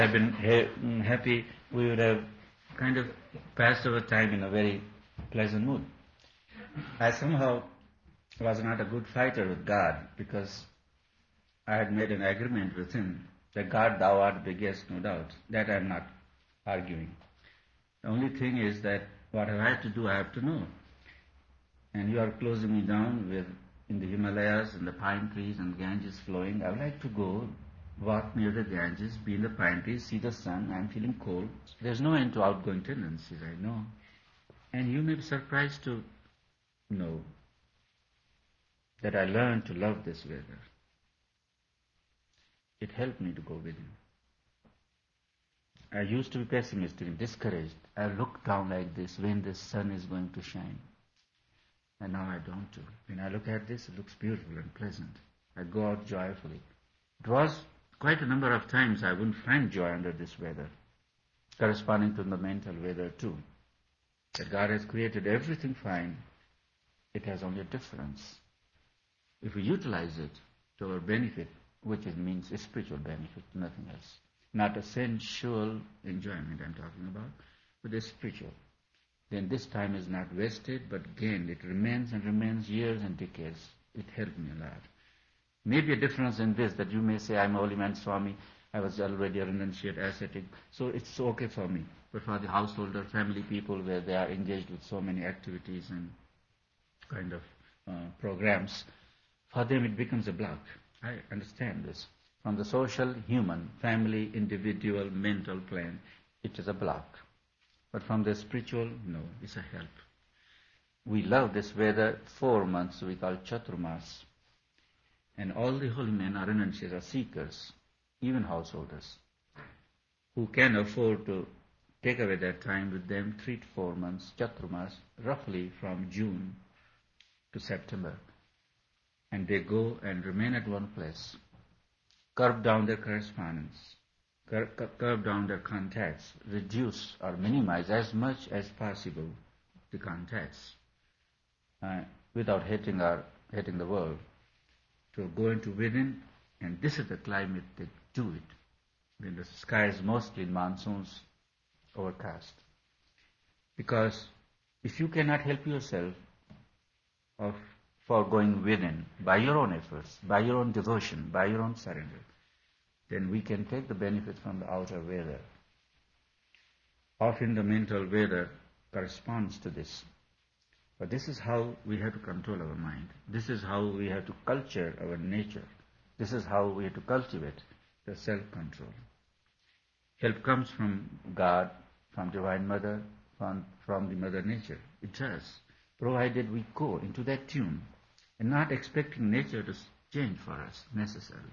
I've been happy, we would have kind of passed our time in a very pleasant mood. I somehow was not a good fighter with God because I had made an agreement with Him that God, thou art biggest, no doubt. That I am not arguing. The only thing is that what I have to do, I have to know. And you are closing me down with in the Himalayas and the pine trees and Ganges flowing. I would like to go walk near the Ganges, be in the pine trees, see the sun. I'm feeling cold. There's no end to outgoing tendencies, I know. And you may be surprised to know that I learned to love this weather. It helped me to go with you. I used to be pessimistic and discouraged. I look down like this when the sun is going to shine. And now I don't do. When I look at this, it looks beautiful and pleasant. I go out joyfully. It was quite a number of times I wouldn't find joy under this weather, corresponding to the mental weather too. That God has created everything fine. It has only a difference. If we utilize it to our benefit, which it means a spiritual benefit, nothing else. Not a sensual enjoyment I'm talking about, but a spiritual. Then this time is not wasted, but gained. It remains and remains years and decades. It helped me a lot. Maybe a difference in this, that you may say, I'm a holy man Swami, I was already a renunciate ascetic, so it's okay for me. But for the householder, family people, where they are engaged with so many activities and kind of programs, for them it becomes a block. I understand this. From the social, human, family, individual, mental plane, it is a block. But from the spiritual, no, it's a help. We love this weather. 4 months we call Chaturmas. And all the holy men are renunciates, are seekers, even householders, who can afford to take away their time with them 3 to 4 months, Chaturmas, roughly from June to September. And they go and remain at one place, curb down their correspondence, curb down their contacts, reduce or minimize as much as possible the contacts without hating the world, to go into within, and this is the climate they do it, when the sky is mostly in monsoons overcast. Because if you cannot help yourself for going within by your own efforts, by your own devotion, by your own surrender, then we can take the benefit from the outer weather. Often the mental weather corresponds to this. But this is how we have to control our mind. This is how we have to culture our nature. This is how we have to cultivate the self-control. Help comes from God, from Divine Mother, from the Mother Nature. It does, provided we go into that tune and not expecting nature to change for us necessarily.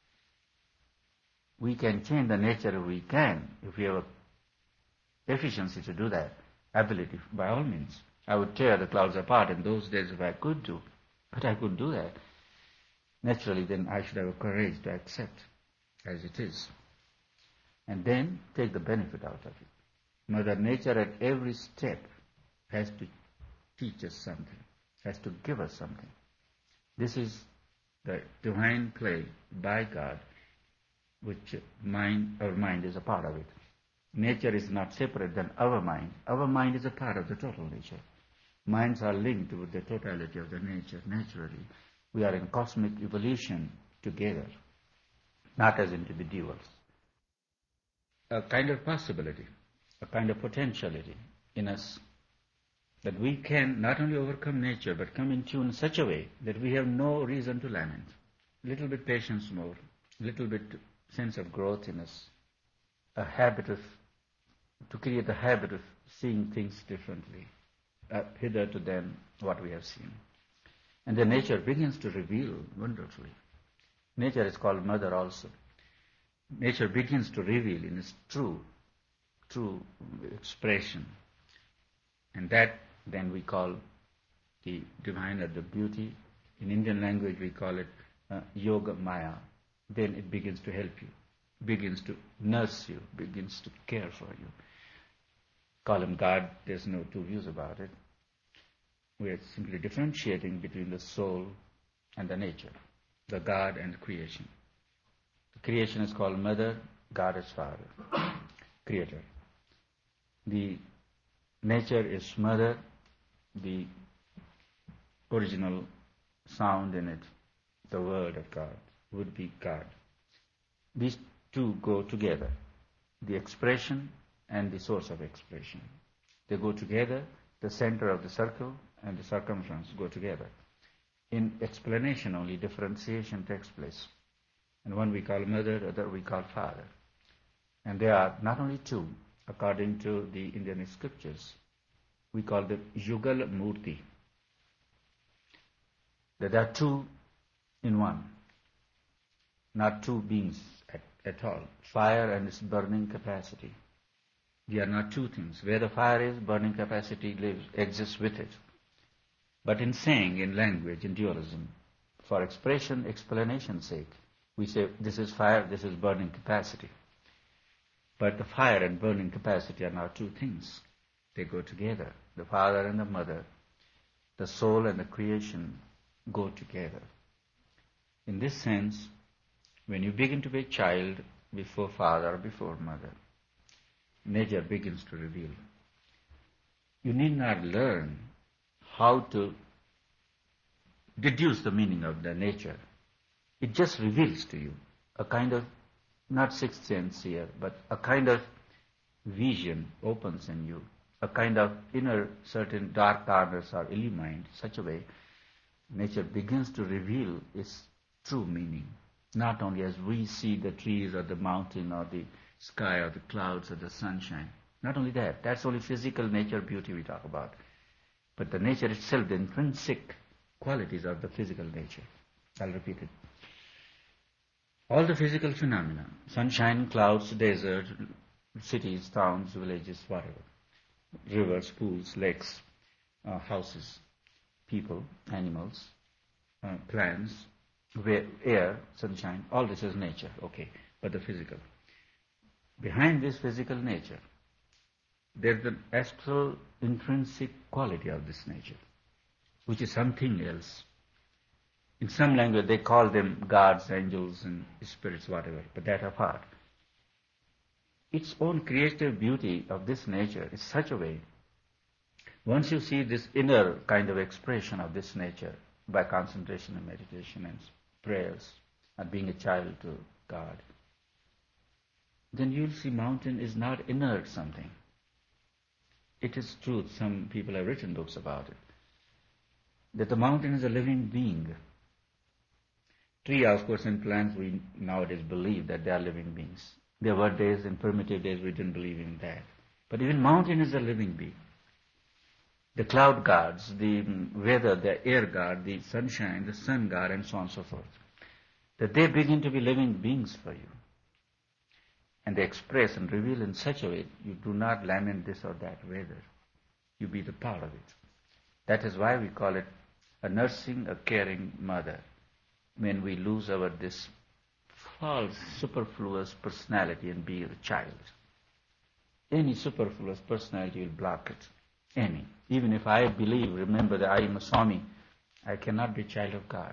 We can change the nature if we can, if we have efficiency to do that, ability, by all means. I would tear the clouds apart in those days if I could do, but I couldn't do that. Naturally, then I should have a courage to accept as it is, and then take the benefit out of it. Mother Nature at every step has to teach us something, has to give us something. This is the divine play by God, which our mind is a part of it. Nature is not separate than our mind. Our mind is a part of the total nature. Minds are linked with the totality of the nature, naturally. We are in cosmic evolution together, not as individuals. A kind of possibility, a kind of potentiality in us, that we can not only overcome nature, but come in tune in such a way that we have no reason to lament. A little bit patience more, a little bit sense of growth in us, to create a habit of seeing things differently, hitherto than what we have seen. And then nature begins to reveal wonderfully. Nature is called Mother also. Nature begins to reveal in its true expression. And that then we call the divine or the beauty. In Indian language we call it Yoga Maya. Then it begins to help you, begins to nurse you, begins to care for you. Call him God, there's no two views about it. We are simply differentiating between the soul and the nature, the God and the creation. The creation is called Mother, God as Father, Creator. The nature is mother, the original sound in it, the word of God, would be God. These two go together, the expression and the source of expression. They go together, the center of the circle and the circumference go together. In explanation only, differentiation takes place. And one we call mother, other we call father. And they are not only two, according to the Indian scriptures, we call them Yugal Murti. That there are two in one, not two beings at all. Fire and its burning capacity. They are not two things. Where the fire is, burning capacity exists with it. But in saying, in language, in dualism, for expression, explanation's sake, we say this is fire, this is burning capacity. But the fire and burning capacity are not two things. They go together. The father and the mother, the soul and the creation go together. In this sense, when you begin to be a child before father or before mother, nature begins to reveal. You need not learn how to deduce the meaning of the nature. It just reveals to you a kind of, not sixth sense here, but a kind of vision opens in you, a kind of inner certain dark corners are illumined such a way nature begins to reveal its true meaning, not only as we see the trees or the mountain or the sky or the clouds or the sunshine. Not only that, that's only physical nature beauty we talk about. But the nature itself, the intrinsic qualities of the physical nature. I'll repeat it. All the physical phenomena, sunshine, clouds, desert, cities, towns, villages, whatever, rivers, pools, lakes, houses, people, animals, plants, air, sunshine, all this is nature, okay, but the physical. Behind this physical nature, there's the astral intrinsic quality of this nature, which is something else. In some language they call them gods, angels and spirits, whatever, but that apart. Its own creative beauty of this nature is such a way, once you see this inner kind of expression of this nature by concentration and meditation and prayers and being a child to God, then you'll see mountain is not inert something. It is truth. Some people have written books about it. That the mountain is a living being. Tree, of course, and plants, we nowadays believe that they are living beings. There were days, in primitive days, we didn't believe in that. But even mountain is a living being. The cloud gods, the weather, the air god, the sunshine, the sun god, and so on and so forth. That they begin to be living beings for you. And they express and reveal in such a way, you do not lament this or that weather. You be the part of it. That is why we call it a nursing, a caring mother. When we lose our this false, superfluous personality and be a child. Any superfluous personality will block it. Any. Even if I believe, remember that I am a Swami, I cannot be a child of God.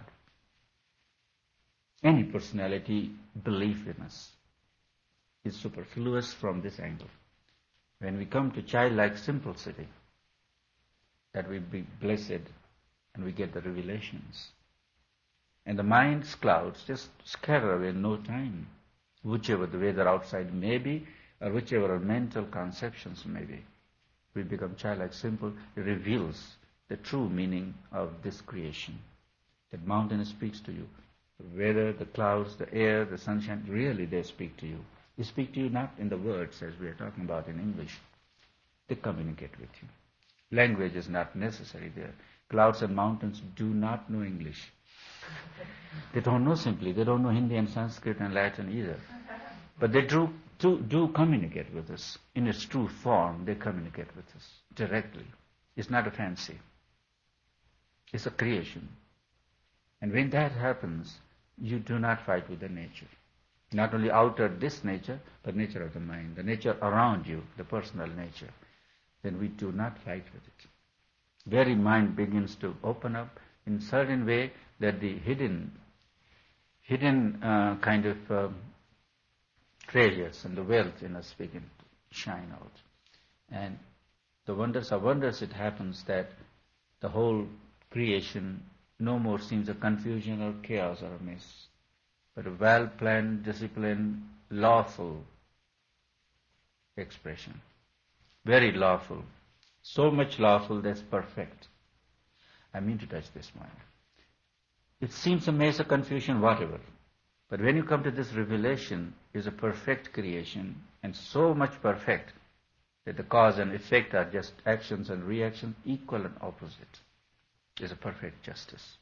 Any personality belief in us is superfluous from this angle. When we come to childlike simplicity, that we be blessed and we get the revelations. And the mind's clouds just scatter away in no time, whichever the weather outside may be, or whichever our mental conceptions may be. We become childlike simple. It reveals the true meaning of this creation. That mountain speaks to you. The weather, the clouds, the air, the sunshine, really they speak to you. They speak to you not in the words as we are talking about in English. They communicate with you. Language is not necessary there. Clouds and mountains do not know English. They don't know simply. They don't know Hindi and Sanskrit and Latin either. But they do communicate with us. In its true form, they communicate with us directly. It's not a fancy. It's a creation. And when that happens, you do not fight with the nature. Not only outer this nature, but nature of the mind, the nature around you, the personal nature. Then we do not fight with it. Very mind begins to open up in certain way that the hidden kind of treasures and the wealth in us begin to shine out. And the wonders of wonders, it happens that the whole creation no more seems a confusion or chaos or a mess, but a well-planned, disciplined, lawful expression. Very lawful. So much lawful that's perfect. I mean to touch this point. It seems a mess, a confusion, whatever. But when you come to this revelation, is a perfect creation, and so much perfect that the cause and effect are just actions and reactions, equal and opposite. Is a perfect justice.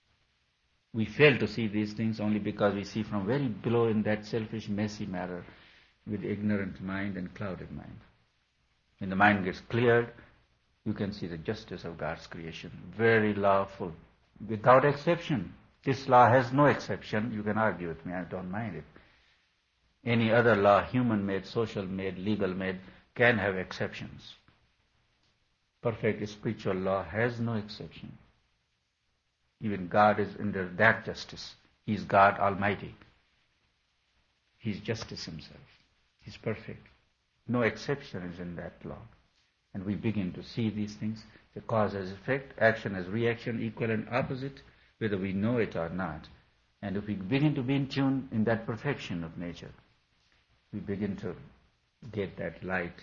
We fail to see these things only because we see from very below in that selfish, messy matter with ignorant mind and clouded mind. When the mind gets cleared, you can see the justice of God's creation. Very lawful, without exception. This law has no exception. You can argue with me, I don't mind it. Any other law, human-made, social-made, legal-made, can have exceptions. Perfect spiritual law has no exception. Even God is under that justice. He is God Almighty. He is justice himself. He is perfect. No exception is in that law. And we begin to see these things, the cause as effect, action as reaction, equal and opposite, whether we know it or not. And if we begin to be in tune in that perfection of nature, we begin to get that light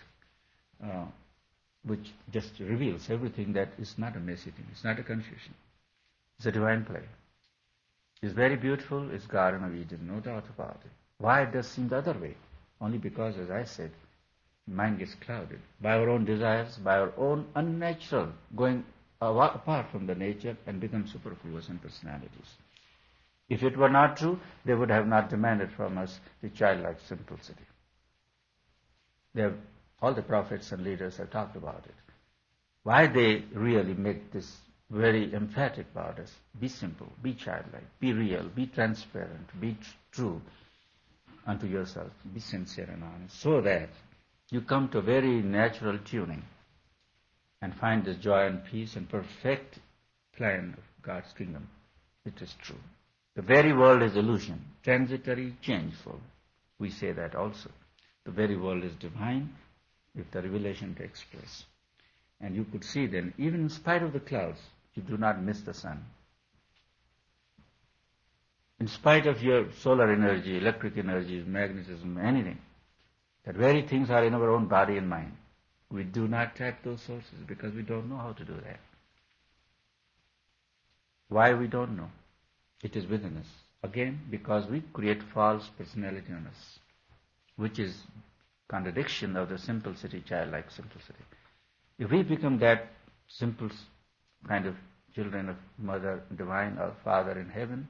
which just reveals everything that is not a messy thing, it's not a confusion. It's a divine play. It's very beautiful, it's Garden of Eden, no doubt about it. Why it does seem the other way? Only because, as I said, mind gets clouded by our own desires, by our own unnatural, going apart from the nature and become superfluous in personalities. If it were not true, they would have not demanded from us the childlike simplicity. All the prophets and leaders have talked about it. Why they really make this very emphatic about us? Be simple, be childlike, be real, be transparent, be true unto yourself, be sincere and honest, so that you come to a very natural tuning and find this joy and peace and perfect plan of God's kingdom. It is true. The very world is illusion, transitory, changeful. We say that also. The very world is divine if the revelation takes place. And you could see then, even in spite of the clouds, you do not miss the sun. In spite of your solar energy, electric energy, magnetism, anything, that very things are in our own body and mind. We do not tap those sources because we don't know how to do that. Why we don't know? It is within us. Again, because we create false personality on us, which is contradiction of the simplicity, childlike simplicity. If we become that simple kind of children of Mother Divine or Father in heaven,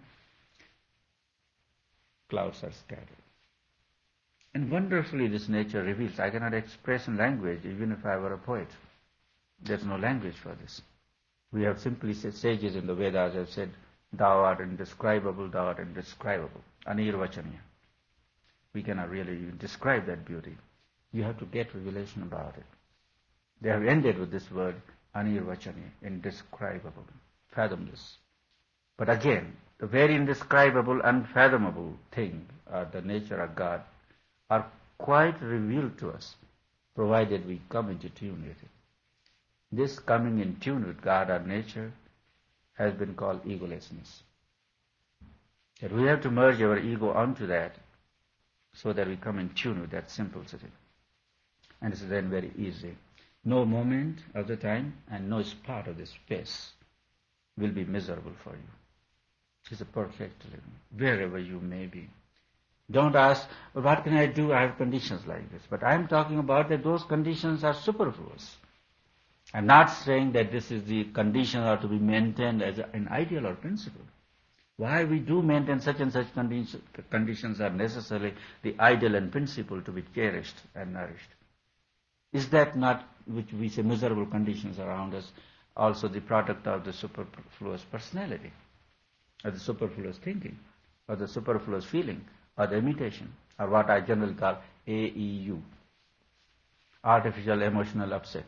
clouds are scattered. And wonderfully this nature reveals. I cannot express in language even if I were a poet. There's no language for this. We have simply said, sages in the Vedas have said, thou art indescribable, thou art indescribable. Anirvachaniya. We cannot really even describe that beauty. You have to get revelation about it. They have ended with this word, anirvachaniya, indescribable, fathomless. But again, the very indescribable, unfathomable thing, the nature of God, are quite revealed to us, provided we come into tune with it. This coming in tune with God or nature has been called egolessness. That we have to merge our ego onto that so that we come in tune with that simplicity. And this is then very easy. No moment of the time and no spot of the space will be miserable for you. It is a perfect living, wherever you may be. Don't ask, well, what can I do? I have conditions like this. But I am talking about that those conditions are superfluous. I'm not saying that this is the conditions are to be maintained as an ideal or principle. Why we do maintain such and such conditions are necessarily the ideal and principle to be cherished and nourished. Is that not, which we say miserable conditions around us, also the product of the superfluous personality, or the superfluous thinking, or the superfluous feeling, or the imitation, or what I generally call AEU, artificial emotional upset.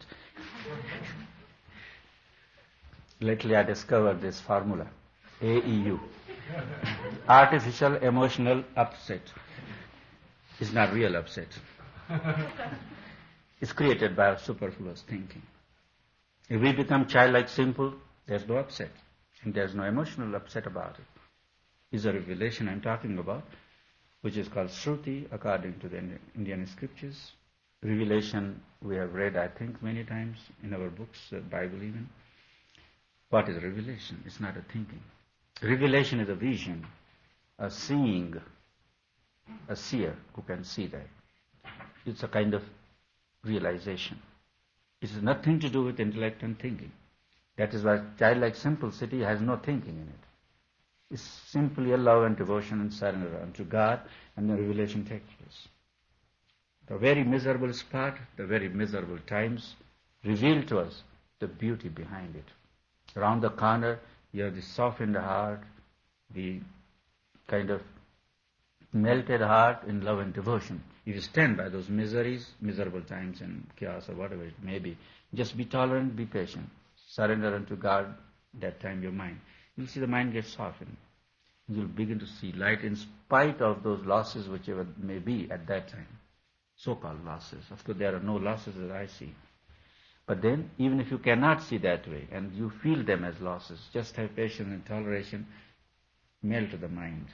Lately I discovered this formula, AEU, artificial emotional upset. It's not real upset. It's created by our superfluous thinking. If we become childlike simple, there's no upset. And there's no emotional upset about it. It's a revelation I'm talking about, which is called Shruti according to the Indian scriptures. Revelation we have read, I think, many times in our books, Bible even. What is revelation? It's not a thinking. Revelation is a vision, a seeing, a seer who can see that. It's a kind of realization. It has nothing to do with intellect and thinking. That is why childlike simplicity has no thinking in it. It's simply a love and devotion and surrender unto God, and the revelation takes place. The very miserable spot, the very miserable times reveal to us the beauty behind it. Around the corner, you have the softened heart, the kind of melted heart in love and devotion. If you stand by those miseries, miserable times and chaos or whatever it may be, just be tolerant, be patient. Surrender unto God, that time your mind. You'll see the mind gets softened. You'll begin to see light in spite of those losses whichever may be at that time. So-called losses. Of course, there are no losses that I see. But then, even if you cannot see that way, and you feel them as losses, just have patience and toleration, melt the mind.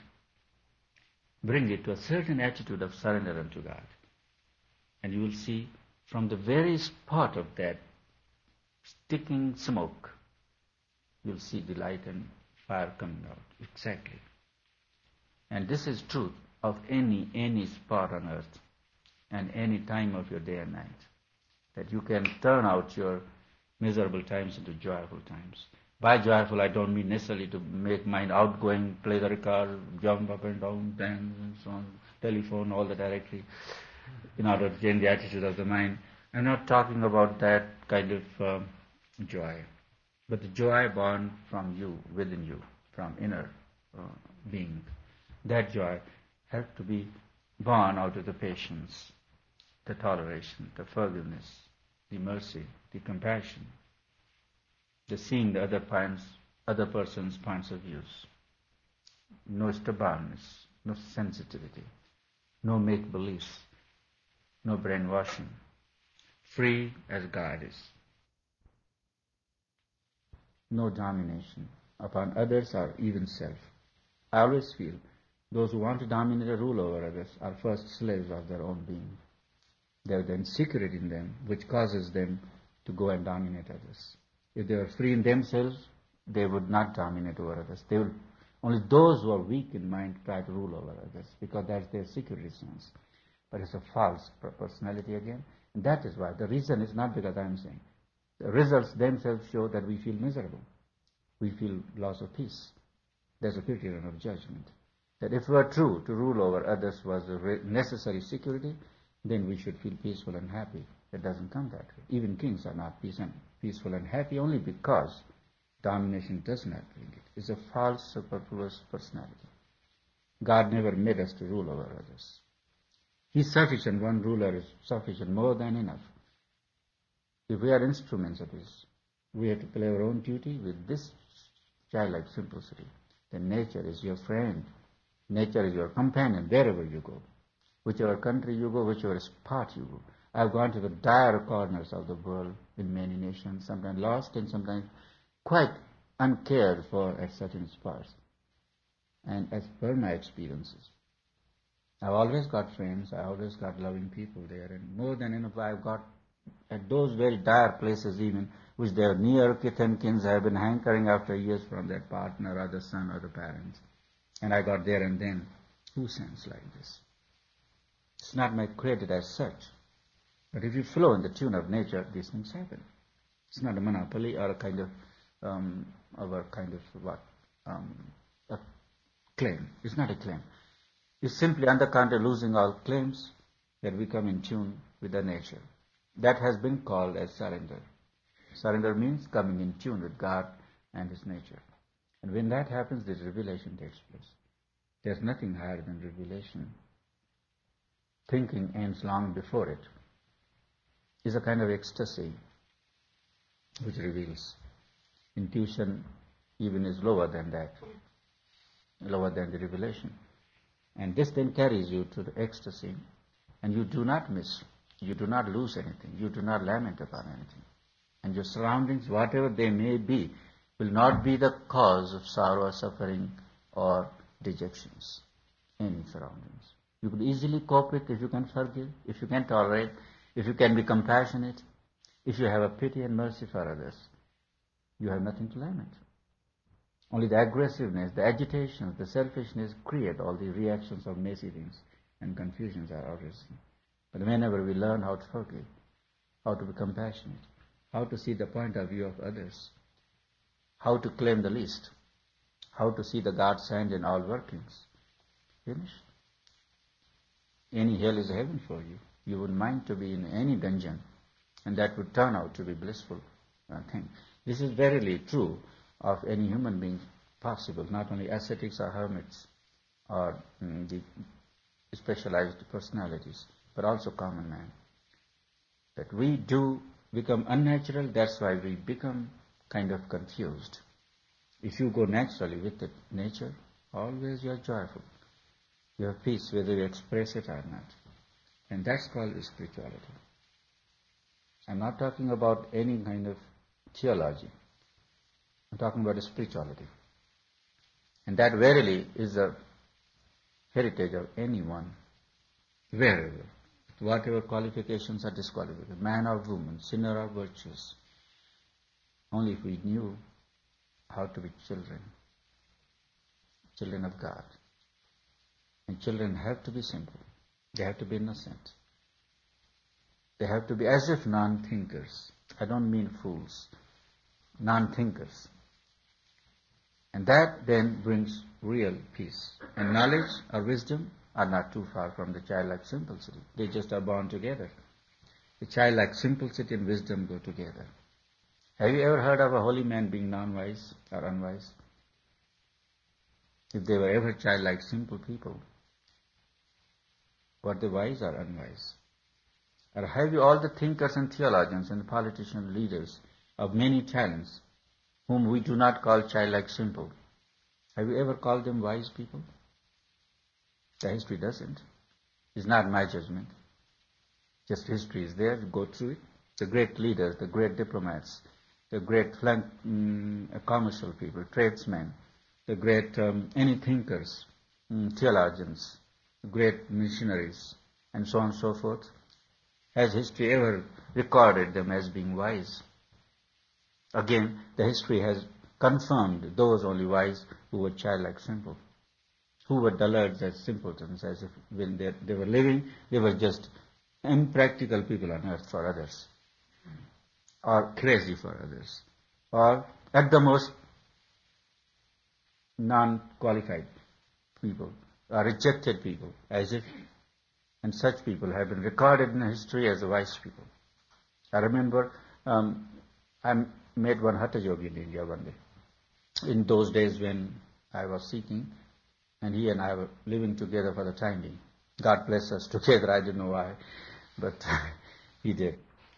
Bring it to a certain attitude of surrender unto God. And you will see from the very spot of that sticking smoke, you'll see the light and fire coming out. Exactly. And this is truth of any spot on earth and any time of your day and night. That you can turn out your miserable times into joyful times. By joyful, I don't mean necessarily to make mind outgoing, play the record, jump up and down, dance and so on, telephone, all the directory, in order to change the attitude of the mind. I'm not talking about that kind of joy, but the joy born from you, within you, from inner being. That joy has to be born out of the patience, the toleration, the forgiveness, the mercy, the compassion, the seeing the other person's points of views. No stubbornness, no sensitivity, no make-believes, no brainwashing. Free as God is. No domination upon others or even self. I always feel those who want to dominate or rule over others are first slaves of their own being. They have the insecurity in them which causes them to go and dominate others. If they were free in themselves, they would not dominate over others. Only those who are weak in mind try to rule over others because that's their security sense. But it's a false personality again. And that is why. The reason is not because I'm saying. The results themselves show that we feel miserable. We feel loss of peace. There's a criterion of judgment. That if it were true to rule over others was a necessary security, then we should feel peaceful and happy. It doesn't come that way. Even kings are not peaceful and happy only because domination does not bring it. It's a false, superfluous personality. God never made us to rule over others. He's sufficient. One ruler is sufficient, more than enough. If we are instruments of His, we have to play our own duty with this childlike simplicity. Then nature is your friend. Nature is your companion wherever you go. Whichever country you go, whichever spot you go. I've gone to the dire corners of the world in many nations, sometimes lost and sometimes quite uncared for at certain spots. And as per my experiences, I've always got friends, I always got loving people there, and more than enough I've got at those very dire places even, which their near kith and kins have been hankering after years from their partner or the son or the parents. And I got there and then. Who sends like this? It's not my credit as such. But if you flow in the tune of nature, these things happen. It's not a monopoly or a kind of a claim. It's not a claim. It's simply on the contrary losing all claims that we come in tune with the nature. That has been called as surrender. Surrender means coming in tune with God and His nature. And when that happens, this revelation takes place. There's nothing higher than revelation. Thinking ends long before it. It's a kind of ecstasy which reveals. Intuition even is lower than that, lower than the revelation. And this then carries you to the ecstasy And you do not miss, you do not lose anything, you do not lament about anything. And your surroundings, whatever they may be, will not be the cause of sorrow or suffering or dejections. Any surroundings. You could easily cope with if you can forgive, if you can tolerate, if you can be compassionate, if you have a pity and mercy for others. You have nothing to lament. Only the aggressiveness, the agitations, the selfishness create all the reactions of messy things and confusions are arising. But whenever we learn how to forgive, how to be compassionate, how to see the point of view of others, how to claim the least, how to see the God's hand in all workings, finished. Any hell is heaven for you. You wouldn't mind to be in any dungeon, and that would turn out to be blissful thing. This is verily true of any human being possible, not only ascetics or hermits or the specialized personalities, but also common man. That we do become unnatural, that's why we become kind of confused. If you go naturally with the nature, always you are joyful. You have peace whether you express it or not. And that's called spirituality. I'm not talking about any kind of theology. I'm talking about spirituality. And that verily is the heritage of anyone, wherever, whatever qualifications or disqualifications, man or woman, sinner or virtuous. Only if we knew how to be children of God. And children have to be simple. They have to be innocent. They have to be as if non-thinkers. I don't mean fools. Non-thinkers. And that then brings real peace. And knowledge or wisdom are not too far from the childlike simplicity. They just are born together. The childlike simplicity and wisdom go together. Have you ever heard of a holy man being non-wise or unwise? If they were ever childlike simple people, were they wise or unwise? Or have you all the thinkers and theologians and politician leaders of many talents whom we do not call childlike simple? Have you ever called them wise people? The history doesn't. It's not my judgment. Just history is there, you go through it. The great leaders, the great diplomats, the great commercial people, tradesmen, the great any thinkers, theologians, great missionaries, and so on and so forth. Has history ever recorded them as being wise? Again, the history has confirmed those only wise who were childlike simple, who were dullards as simpletons, as if when they were living, they were just impractical people on earth for others, or crazy for others, or at the most non-qualified people, or rejected people, as if, and such people have been recorded in history as wise people. I remember I met one Hatha Yogi in India one day, in those days when I was seeking, and he and I were living together for the time being. God bless us together, I don't know why, but he did.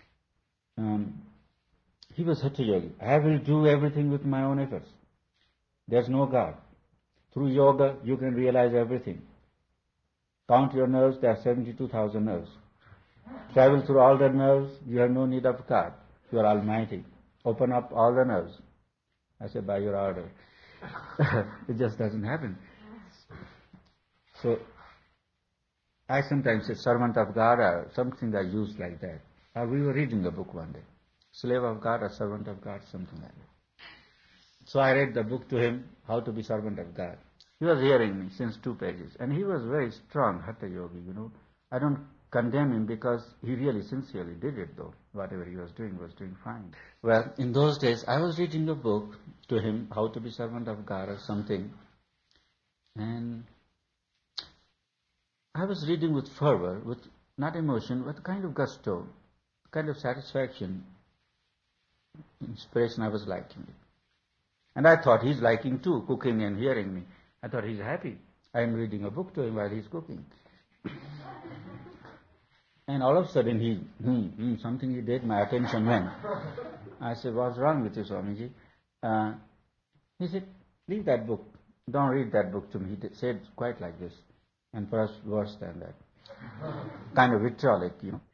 He was Hatha Yogi. I will do everything with my own efforts. There's no God. Through yoga, you can realize everything. Count your nerves, there are 72,000 nerves. Travel through all the nerves, you have no need of God. You are almighty. Open up all the nerves. I said, by your order. It just doesn't happen. So, I sometimes say servant of God or something I use like that. Or we were reading a book one day. Slave of God or servant of God, something like that. So I read the book to him, How to be Servant of God. He was hearing me since 2 pages. And he was very strong, Hatha Yogi, I don't condemn him because he really sincerely did it though. Whatever he was doing fine. Well, in those days, I was reading a book to him, How to be Servant of God or something. And I was reading with fervor, with not emotion, but kind of gusto, kind of satisfaction, inspiration. I was liking it. And I thought he's liking too, cooking and hearing me. I thought he's happy. I am reading a book to him while he's cooking. And all of a sudden something he did, my attention went. I said, what's wrong with you, Swamiji? He said, leave that book. Don't read that book to me. He said quite like this. And perhaps worse than that. kind of vitriolic,